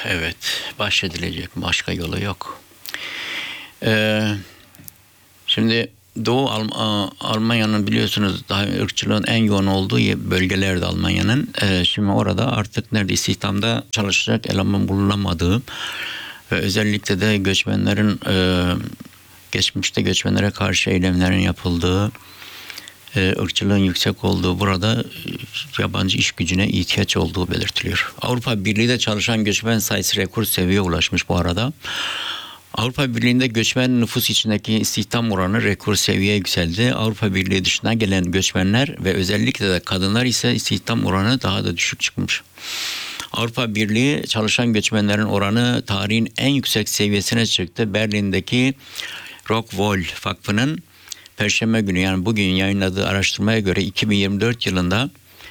Evet, bahşedilecek başka yolu yok. Ee, Şimdi Doğu Almanya'nın biliyorsunuz daha ırkçılığın en yoğun olduğu bölgelerde Almanya'nın. Şimdi orada artık neredeyse istihdamda çalışacak eleman bulunamadığı ve özellikle de göçmenlerin geçmişte göçmenlere karşı eylemlerin yapıldığı, ırkçılığın yüksek olduğu burada yabancı iş gücüne ihtiyaç olduğu belirtiliyor. Avrupa Birliği'de çalışan göçmen sayısı rekor seviyeye ulaşmış bu arada. Avrupa Birliği'nde göçmen nüfus içindeki istihdam oranı rekor seviyeye yükseldi. Avrupa Birliği dışına gelen göçmenler ve özellikle de kadınlar ise istihdam oranı daha da düşük çıkmış. Avrupa Birliği çalışan göçmenlerin oranı tarihin en yüksek seviyesine çıktı. Berlin'deki Rockwool Vakfı'nın Perşembe günü yani bugün yayınladığı araştırmaya göre 2024 yılında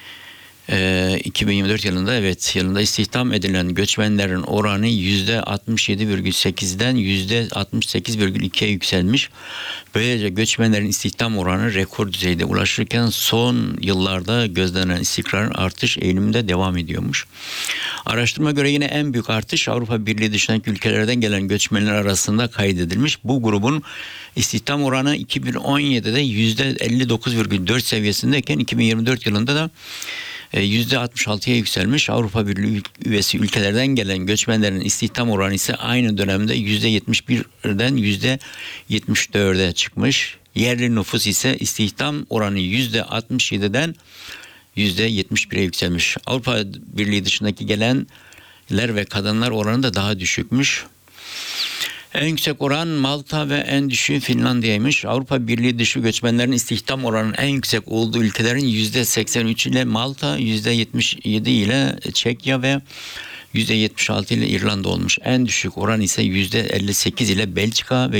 istihdam edilen göçmenlerin oranı %67,8'den %68,2'ye yükselmiş. Böylece göçmenlerin istihdam oranı rekor düzeyde ulaşırken son yıllarda gözlenen istikrarın artış eğiliminde devam ediyormuş. Araştırma göre yine en büyük artış Avrupa Birliği dışındaki ülkelerden gelen göçmenler arasında kaydedilmiş. Bu grubun istihdam oranı 2017'de %59,4 seviyesindeyken 2024 yılında da %66'ya yükselmiş. Avrupa Birliği üyesi ülkelerden gelen göçmenlerin istihdam oranı ise aynı dönemde %71'den %74'e çıkmış. Yerli nüfus ise istihdam oranı %67'den %71'e yükselmiş. Avrupa Birliği dışındaki gelenler ve kadınlar oranı da daha düşükmüş. En yüksek oran Malta ve en düşüğü Finlandiya'ymış. Avrupa Birliği dışı göçmenlerin istihdam oranının en yüksek olduğu ülkelerin %83 ile Malta, %77 ile Çekya ve %76 ile İrlanda olmuş. En düşük oran ise %58 ile Belçika ve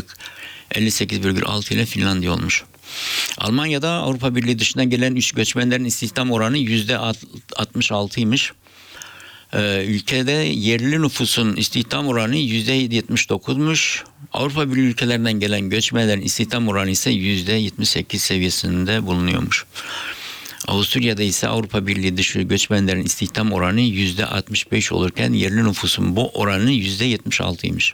%58,6 ile Finlandiya olmuş. Almanya'da Avrupa Birliği dışından gelen göçmenlerin istihdam oranı %66'ymış. Ülkede yerli nüfusun istihdam oranı %79'muş. Avrupa Birliği ülkelerinden gelen göçmenlerin istihdam oranı ise %78 seviyesinde bulunuyormuş. Avusturya'da ise Avrupa Birliği dışı göçmenlerin istihdam oranı %65 olurken yerli nüfusun bu oranı %76'ymış.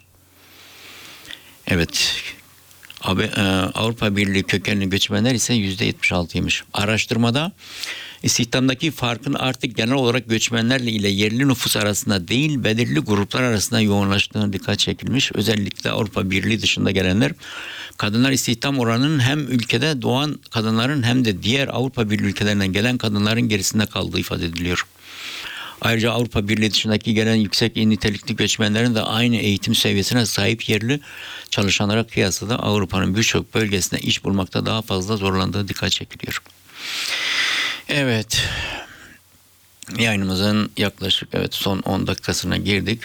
Evet. Avrupa Birliği kökenli göçmenler ise %76'ymış. Araştırmada istihdamdaki farkın artık genel olarak göçmenlerle ile yerli nüfus arasında değil belirli gruplar arasında yoğunlaştığına dikkat çekilmiş. Özellikle Avrupa Birliği dışında gelenler kadınlar istihdam oranının hem ülkede doğan kadınların hem de diğer Avrupa Birliği ülkelerinden gelen kadınların gerisinde kaldığı ifade ediliyor. Ayrıca Avrupa Birliği dışındaki gelen yüksek nitelikli göçmenlerin de aynı eğitim seviyesine sahip yerli çalışanlara kıyasla da Avrupa'nın birçok bölgesinde iş bulmakta daha fazla zorlandığı dikkat çekiliyor. Evet, yayınımızın yaklaşık son 10 dakikasına girdik.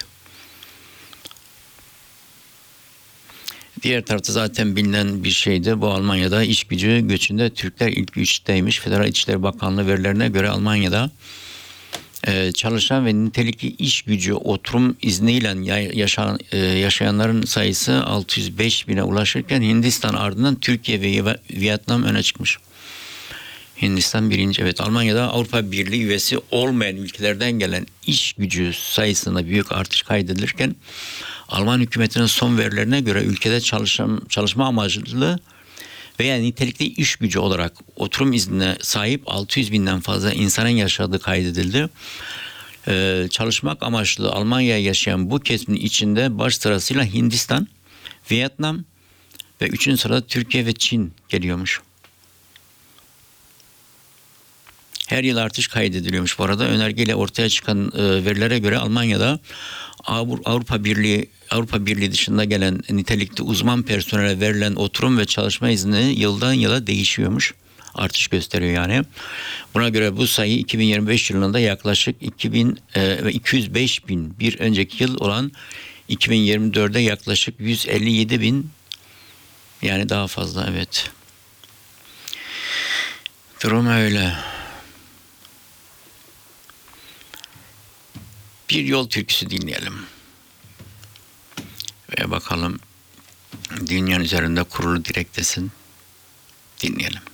Diğer tarafta zaten bilinen bir şeydi. Bu Almanya'da iş gücü göçünde Türkler ilk üçteymiş. Federal İçişleri Bakanlığı verilerine göre Almanya'da çalışan ve nitelikli iş gücü oturum izniyle yaşayanların sayısı 605 bine ulaşırken Hindistan ardından Türkiye ve Vietnam öne çıkmış. Hindistan birinci. Evet, Almanya'da Avrupa Birliği üyesi olmayan ülkelerden gelen iş gücü sayısında büyük artış kaydedilirken Alman hükümetinin son verilerine göre ülkede çalışma amaçlı veya nitelikli iş gücü olarak oturum iznine sahip 600 binden fazla insanın yaşadığı kaydedildi. Çalışmak amaçlı Almanya'ya yaşayan bu kesimin içinde baş sırasıyla Hindistan, Vietnam ve 3. sırada Türkiye ve Çin geliyormuş. Her yıl artış kaydediliyormuş bu arada. Önergeyle ortaya çıkan verilere göre Almanya'da Avrupa Birliği dışında gelen nitelikli uzman personele verilen oturum ve çalışma izni yıldan yıla değişiyormuş. Artış gösteriyor yani. Buna göre bu sayı 2025 yılında yaklaşık 205 bin, bir önceki yıl olan 2024'de yaklaşık 157 bin, yani daha fazla. Evet. Durum öyle. Bir yol türküsü dinleyelim. Ve bakalım dünyanın üzerinde kurulu direktesin. Dinleyelim.